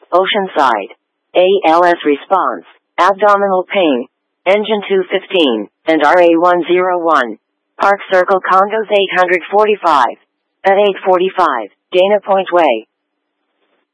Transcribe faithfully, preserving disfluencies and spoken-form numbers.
Oceanside. A L S response, abdominal pain, engine two fifteen, and R A one oh one. Park Circle condos eight forty-five. At eight forty-five, Dana Point Way.